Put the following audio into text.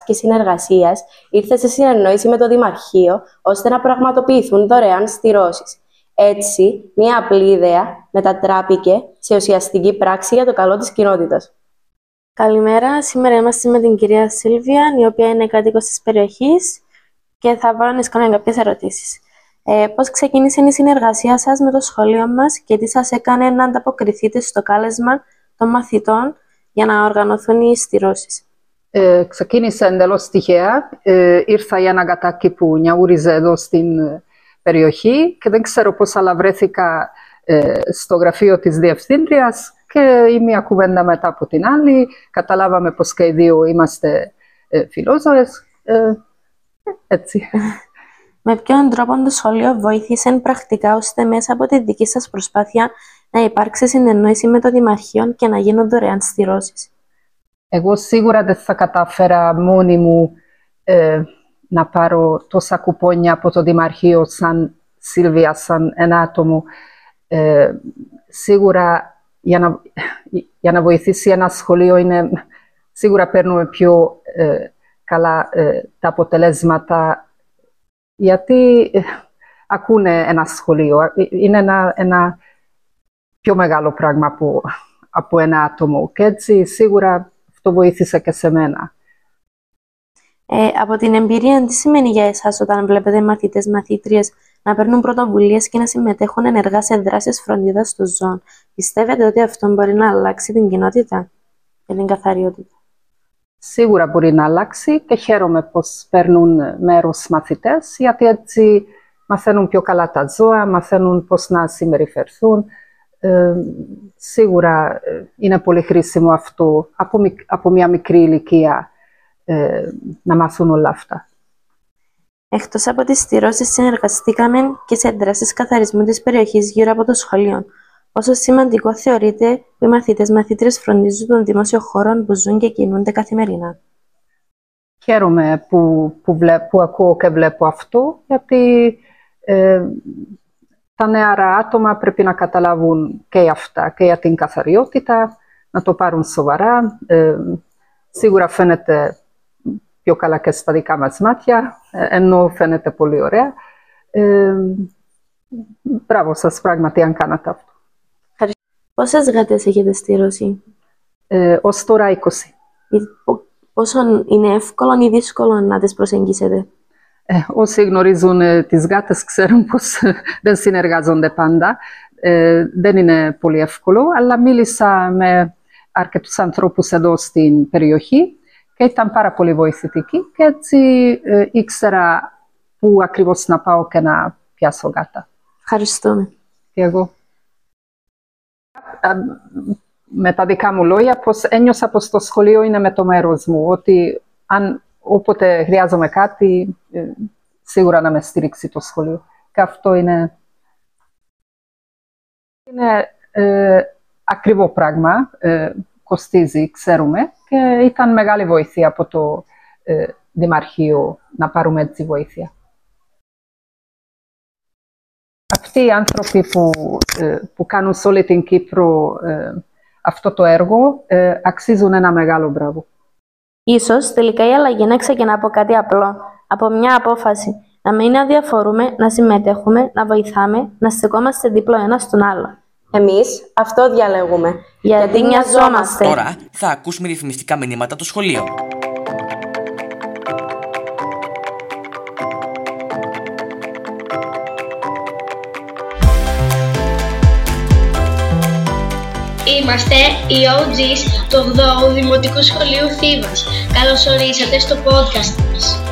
και συνεργασίας ήρθε σε συνεννόηση με το Δημαρχείο ώστε να πραγματοποιηθούν δωρεάν στηρώσεις. Έτσι, μια απλή ιδέα μετατράπηκε σε ουσιαστική πράξη για το καλό της κοινότητας. Καλημέρα, σήμερα είμαστε με την κυρία Σίλβια, η οποία είναι κάτοικος της περιοχής και θα βάλω να κάνω κάποιες ερωτήσεις. Πώς ξεκίνησε η συνεργασία σας με το σχολείο μας και τι σας έκανε να ανταποκριθείτε στο κάλεσμα των μαθητών για να οργανωθούν οι στηρώσεις? Ξεκίνησε εντελώς τυχαία. Ήρθα για ένα γατάκι που νιαούριζε εδώ στην περιοχή και δεν ξέρω πώς, αλλά βρέθηκα στο γραφείο της διευθύντριας και η μία κουβέντα μετά από την άλλη. Καταλάβαμε πως και οι δύο είμαστε φιλόζωες. Έτσι. Με ποιον τρόπο το σχολείο βοήθησε πρακτικά ώστε μέσα από τη δική σας προσπάθεια να υπάρξει συνεννόηση με το Δημαρχείο και να γίνουν δωρεάν στηρώσεις? Εγώ σίγουρα δεν θα κατάφερα μόνη μου να πάρω τόσα κουπόνια από το Δημαρχείο σαν Σίλβια, σαν ένα άτομο. Σίγουρα για να βοηθήσει ένα σχολείο σίγουρα παίρνουμε πιο καλά τα αποτελέσματα, γιατί ακούνε ένα σχολείο. Είναι ένα πιο μεγάλο πράγμα από ένα άτομο και έτσι σίγουρα αυτό βοήθησε και σε μένα. Από την εμπειρία, τι σημαίνει για εσάς όταν βλέπετε μαθητές, μαθήτριες να παίρνουν πρωτοβουλίες και να συμμετέχουν ενεργά σε δράσεις φροντίδας των ζώων? Πιστεύετε ότι αυτό μπορεί να αλλάξει την κοινότητα και την καθαριότητα? Σίγουρα μπορεί να αλλάξει και χαίρομαι πως παίρνουν μέρος μαθητές, γιατί έτσι μαθαίνουν πιο καλά τα ζώα, μαθαίνουν πώς να συμπεριφερθούν. Σίγουρα είναι πολύ χρήσιμο αυτό από μια μικρή ηλικία να μάθουν όλα αυτά. Εκτός από τις στηρώσεις, συνεργαστήκαμε και σε δράσεις καθαρισμού της περιοχής γύρω από το σχολείο. Πόσο σημαντικό θεωρείτε που οι μαθητές-μαθήτριες φροντίζουν των δημόσιων χώρων που ζουν και κινούνται καθημερινά? Χαίρομαι που ακούω και βλέπω αυτό, γιατί τα νεαρά άτομα πρέπει να καταλάβουν και αυτά, και για την καθαριότητα, να το πάρουν σοβαρά. Σίγουρα φαίνεται πιο καλά και στα δικά μας μάτια, ενώ φαίνεται πολύ ωραία. Μπράβο σας, πράγματι, αν κάνατε αυτό. Πόσες γάτες έχετε στηρώσει? Ως τώρα 20. Πόσο είναι εύκολο ή δύσκολο να τις προσεγγίσετε? Όσοι γνωρίζουν τις γάτες ξέρουν πως δεν συνεργάζονται πάντα. Δεν είναι πολύ εύκολο, αλλά μίλησα με αρκετούς ανθρώπους εδώ στην περιοχή και ήταν πάρα πολύ βοηθητικοί και έτσι ήξερα πού ακριβώς να πάω και να πιάσω γάτα. Ευχαριστούμε. Και εγώ. Με τα δικά μου λόγια, πως ένιωσα πως το σχολείο είναι με το μέρος μου, ότι όποτε χρειάζομαι κάτι, σίγουρα να με στηρίξει το σχολείο. Και αυτό είναι ακριβό πράγμα, κοστίζει, ξέρουμε, και ήταν μεγάλη βοήθεια από το Δημαρχείο να πάρουμε έτσι βοήθεια. Αυτοί οι άνθρωποι που κάνουν σε όλη την Κύπρο αυτό το έργο αξίζουν ένα μεγάλο μπράβο. Ίσως τελικά η αλλαγή να ξεκινά από κάτι απλό, από μια απόφαση. Να μην αδιαφορούμε, να συμμετέχουμε, να βοηθάμε, να στεκόμαστε δίπλο ένα στον άλλο. Εμείς αυτό διαλέγουμε. Γιατί νοιαζόμαστε. Τώρα θα ακούσουμε ρυθμιστικά μηνύματα το σχολείο. Είμαστε οι OGs του 8ου Δημοτικού Σχολείου Θήβας. Καλώς ορίσατε στο podcast μας.